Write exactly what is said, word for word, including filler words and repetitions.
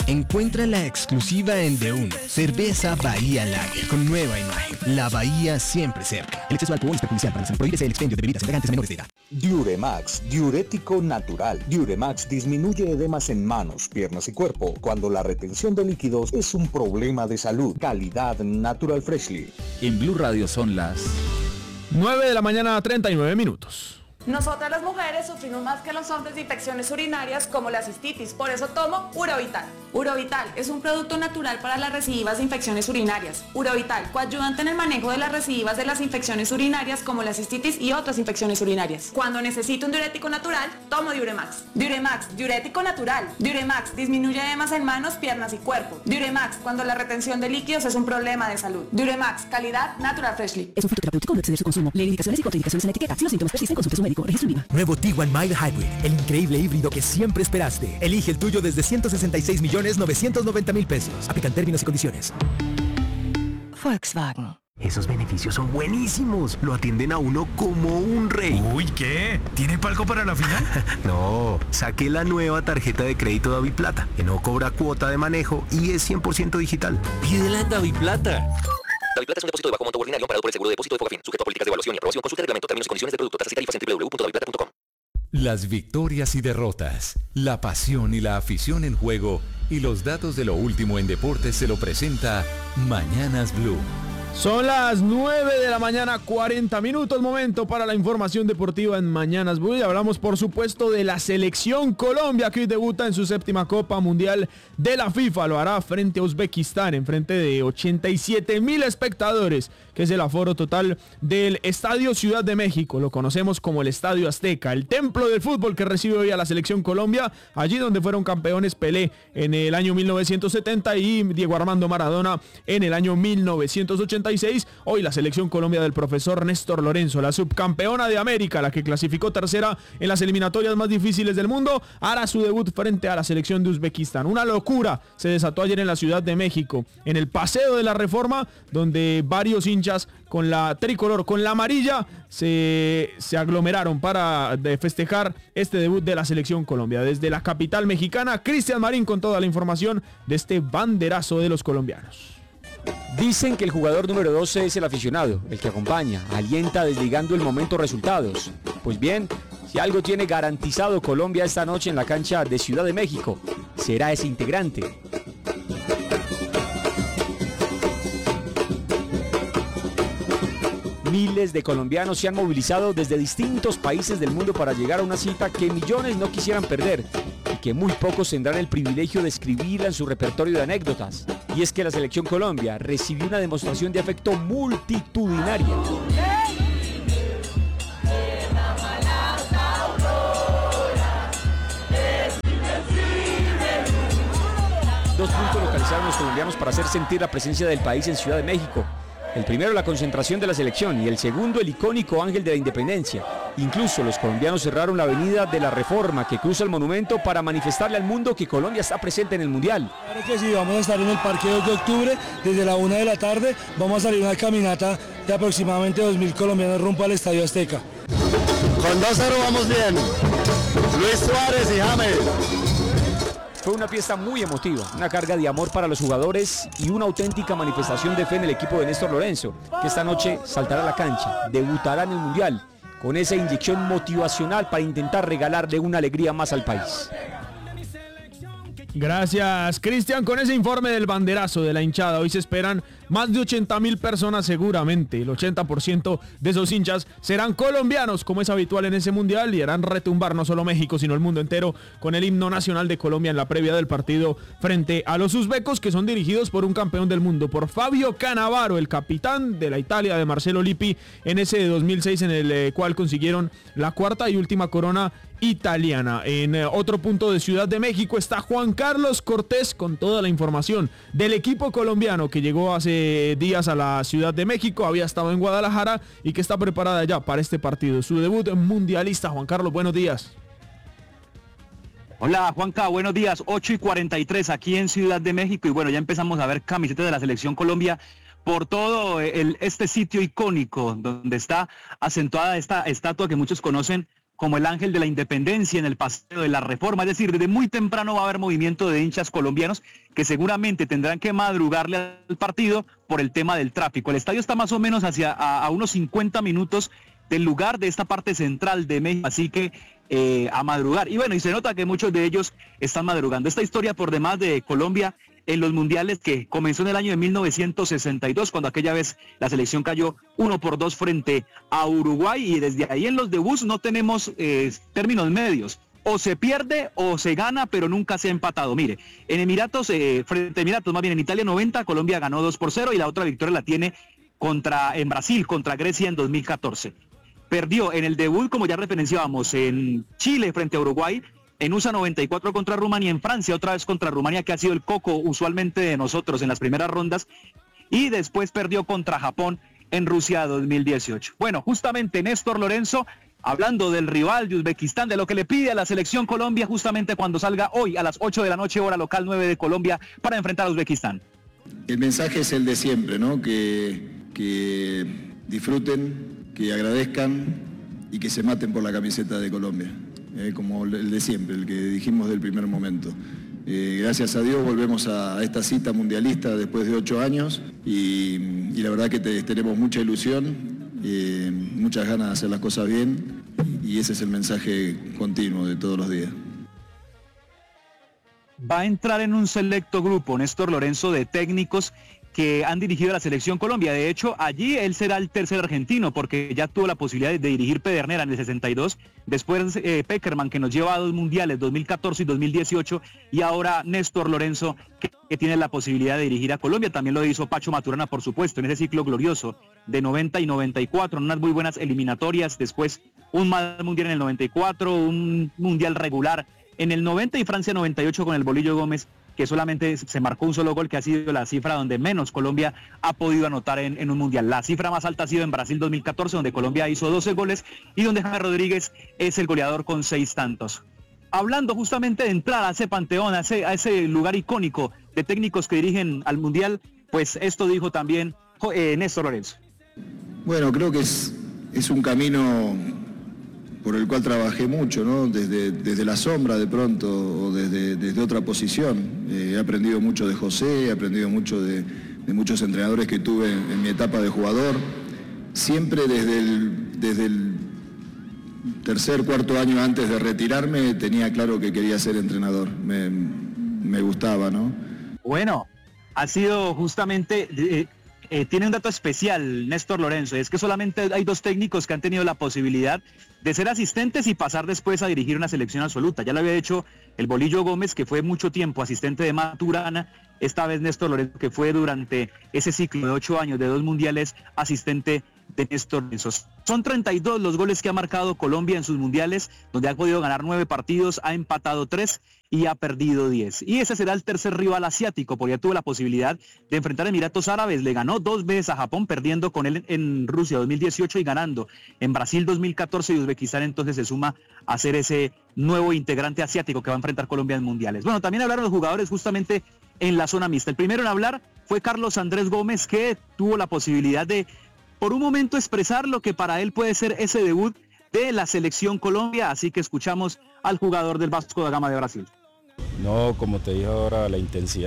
Encuentra la exclusiva en De Uno, cerveza Bahía Lager, con nueva imagen. La Bahía siempre cerca. El exceso de alcohol es perjudicial para la salud. Prohíbese el expendio de bebidas embriagantes menores de edad. Diuremax, diurético natural. Diuremax disminuye edemas en manos, piernas y cuerpo cuando la retención de líquidos es un problema de salud. Calidad Natural Freshly. En Blue Radio son las nueve de la mañana, treinta y nueve minutos. Nosotras las mujeres sufrimos más que los hombres de infecciones urinarias como la cistitis, por eso tomo Urovital. Urovital es un producto natural para las recidivas de infecciones urinarias. Urovital, coayudante en el manejo de las recidivas de las infecciones urinarias como la cistitis y otras infecciones urinarias. Cuando necesito un diurético natural, tomo Diuremax. Diuremax, diurético natural. Diuremax disminuye edemas en manos, piernas y cuerpo. Diuremax, cuando la retención de líquidos es un problema de salud. Diuremax, calidad Natural Freshly. Es un fitoterapéutico de exceder su consumo. Lee indicaciones y contraindicaciones en la etiqueta. Si los síntomas persisten, consulte a su médico. Registro INVIMA. Nuevo Tiguan Mild Hybrid, el increíble híbrido que siempre esperaste. Elige el tuyo desde ciento sesenta y seis millones novecientos noventa mil pesos. Aplican términos y condiciones. Volkswagen. Esos beneficios son buenísimos. Lo atienden a uno como un rey. Uy, ¿qué? ¿Tiene palco para la final? No, saqué la nueva tarjeta de crédito Daviplata, que no cobra cuota de manejo y es cien por ciento digital. Pídela en Daviplata. Daviplata es un depósito de bajo monto ordinario amparado por el seguro de depósito de Fogafín, sujeto a políticas de evaluación y aprobación. Consulta el reglamento, términos y condiciones del producto, tasas y tarifas en doble u doble u doble u punto daviplata punto com. las victorias y derrotas, la pasión y la afición en juego y los datos de lo último en deportes se lo presenta Mañanas Blue. Son las nueve de la mañana, cuarenta minutos, momento para la información deportiva en Mañanas Blue. Y hablamos por supuesto de la selección Colombia, que hoy debuta en su séptima Copa Mundial de la FIFA. Lo hará frente a Uzbekistán, en frente de ochenta y siete mil espectadores, que es el aforo total del Estadio Ciudad de México. Lo conocemos como el Estadio Azteca, el templo del fútbol que recibe hoy a la selección Colombia, allí donde fueron campeones Pelé en el año mil novecientos setenta y Diego Armando Maradona en el año mil novecientos ochenta y seis. Hoy la selección Colombia del profesor Néstor Lorenzo, la subcampeona de América, la que clasificó tercera en las eliminatorias más difíciles del mundo, hará su debut frente a la selección de Uzbekistán. Una locura se desató ayer en la Ciudad de México, en el Paseo de la Reforma, donde varios hinchas con la tricolor, con la amarilla, se, se aglomeraron para de festejar este debut de la selección Colombia. Desde la capital mexicana, Cristian Marín con toda la información de este banderazo de los colombianos. Dicen que el jugador número doce es el aficionado, el que acompaña, alienta desligando el momento resultados. Pues bien, si algo tiene garantizado Colombia esta noche en la cancha de Ciudad de México, será ese integrante. Miles de colombianos se han movilizado desde distintos países del mundo para llegar a una cita que millones no quisieran perder y que muy pocos tendrán el privilegio de escribirla en su repertorio de anécdotas. Y es que la selección Colombia recibió una demostración de afecto multitudinaria. Dos puntos localizaron los colombianos para hacer sentir la presencia del país en Ciudad de México. El primero, la concentración de la selección, y el segundo, el icónico Ángel de la Independencia. Incluso los colombianos cerraron la avenida de la Reforma que cruza el monumento para manifestarle al mundo que Colombia está presente en el Mundial. Claro que sí, vamos a estar en el Parque dos de octubre desde la una de la tarde. Vamos a salir una caminata de aproximadamente dos mil colombianos rumbo al Estadio Azteca. Con dos cero vamos bien. Luis Suárez y James. Fue una fiesta muy emotiva, una carga de amor para los jugadores y una auténtica manifestación de fe en el equipo de Néstor Lorenzo, que esta noche saltará a la cancha, debutará en el Mundial, con esa inyección motivacional para intentar regalarle una alegría más al país. Gracias, Cristian, con ese informe del banderazo de la hinchada. Hoy se esperan más de ochenta mil personas seguramente. El ochenta por ciento de esos hinchas serán colombianos, como es habitual en ese mundial, y harán retumbar no solo México, sino el mundo entero con el himno nacional de Colombia en la previa del partido frente a los uzbecos, que son dirigidos por un campeón del mundo, por Fabio Cannavaro, el capitán de la Italia de Marcelo Lippi, en ese de dos mil seis en el eh, cual consiguieron la cuarta y última corona italiana. En eh, otro punto de Ciudad de México está Juan Carlos Cortés con toda la información del equipo colombiano que llegó hace días a la Ciudad de México, había estado en Guadalajara y que está preparada ya para este partido, su debut mundialista. Juan Carlos, buenos días. Hola Juanca, buenos días, ocho y cuarenta y tres aquí en Ciudad de México y bueno, ya empezamos a ver camisetas de la Selección Colombia por todo el, este sitio icónico donde está acentuada esta estatua que muchos conocen como el Ángel de la Independencia en el Paseo de la Reforma. Es decir, desde muy temprano va a haber movimiento de hinchas colombianos que seguramente tendrán que madrugarle al partido por el tema del tráfico. El estadio está más o menos hacia a, a unos cincuenta minutos del lugar de esta parte central de México, así que eh, a madrugar. Y bueno, y se nota que muchos de ellos están madrugando. Esta historia por demás de Colombia en los mundiales que comenzó en el año de mil novecientos sesenta y dos, cuando aquella vez la selección cayó uno por dos frente a Uruguay, y desde ahí en los debuts no tenemos eh, términos medios. O se pierde o se gana, pero nunca se ha empatado. Mire, en Emiratos, eh, frente a Emiratos, más bien en Italia noventa, Colombia ganó dos por cero, y la otra victoria la tiene contra en Brasil, contra Grecia en dos mil catorce. Perdió en el debut, como ya referenciábamos, en Chile frente a Uruguay, en U S A noventa y cuatro contra Rumanía, en Francia otra vez contra Rumanía, que ha sido el coco usualmente de nosotros en las primeras rondas, y después perdió contra Japón en Rusia dos mil dieciocho. Bueno, justamente Néstor Lorenzo, hablando del rival de Uzbekistán, de lo que le pide a la selección Colombia justamente cuando salga hoy a las ocho de la noche, hora local nueve de Colombia, para enfrentar a Uzbekistán. El mensaje es el de siempre, ¿no? Que, que disfruten, que agradezcan y que se maten por la camiseta de Colombia. Eh, como el de siempre, el que dijimos del primer momento. Eh, gracias a Dios volvemos a esta cita mundialista después de ocho años y, y la verdad que te, tenemos mucha ilusión, eh, muchas ganas de hacer las cosas bien, y ese es el mensaje continuo de todos los días. Va a entrar en un selecto grupo, Néstor Lorenzo, de técnicos que han dirigido a la selección Colombia. De hecho, allí él será el tercer argentino, porque ya tuvo la posibilidad de dirigir Pedernera en el sesenta y dos, después eh, Peckerman, que nos lleva a dos mundiales, dos mil catorce y dos mil dieciocho, y ahora Néstor Lorenzo, que, que tiene la posibilidad de dirigir a Colombia. También lo hizo Pacho Maturana, por supuesto, en ese ciclo glorioso de noventa y noventa y cuatro, en unas muy buenas eliminatorias, después un mal mundial en el noventa y cuatro, un mundial regular en el noventa y Francia noventa y ocho con el Bolillo Gómez, que solamente se marcó un solo gol, que ha sido la cifra donde menos Colombia ha podido anotar en, en un mundial. La cifra más alta ha sido en Brasil dos mil catorce, donde Colombia hizo doce goles y donde James Rodríguez es el goleador con seis tantos. Hablando justamente de entrar a ese panteón, a ese, a ese lugar icónico de técnicos que dirigen al mundial, pues esto dijo también eh, Néstor Lorenzo. Bueno, creo que es, es un camino por el cual trabajé mucho, ¿no? Desde, desde la sombra de pronto, o desde, desde otra posición. Eh, he aprendido mucho de José, he aprendido mucho de, de muchos entrenadores que tuve en, en mi etapa de jugador. Siempre desde el, desde el tercer, cuarto año antes de retirarme tenía claro que quería ser entrenador. Me, me gustaba, ¿no? Bueno, ha sido justamente... Eh, Eh, tiene un dato especial, Néstor Lorenzo, es que solamente hay dos técnicos que han tenido la posibilidad de ser asistentes y pasar después a dirigir una selección absoluta. Ya lo había hecho el Bolillo Gómez, que fue mucho tiempo asistente de Maturana, esta vez Néstor Lorenzo, que fue durante ese ciclo de ocho años de dos mundiales asistente de Néstor Lorenzo. Son treinta y dos los goles que ha marcado Colombia en sus mundiales, donde ha podido ganar nueve partidos, ha empatado tres y ha perdido diez. Y ese será el tercer rival asiático, porque ya tuvo la posibilidad de enfrentar a Emiratos Árabes. Le ganó dos veces a Japón, perdiendo con él en Rusia dos mil dieciocho y ganando en Brasil dos mil catorce, y Uzbekistán entonces se suma a ser ese nuevo integrante asiático que va a enfrentar Colombia en mundiales. Bueno, también hablaron los jugadores justamente en la zona mixta. El primero en hablar fue Carlos Andrés Gómez, que tuvo la posibilidad de por un momento expresar lo que para él puede ser ese debut de la selección Colombia, así que escuchamos al jugador del Vasco da Gama de Brasil. No, como te dije ahora, la intensidad